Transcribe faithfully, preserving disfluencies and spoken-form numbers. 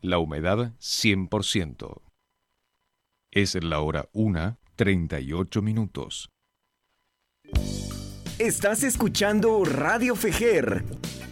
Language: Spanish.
La humedad cien por ciento. Es la hora una, treinta y ocho minutos. Estás escuchando Radio Fejer,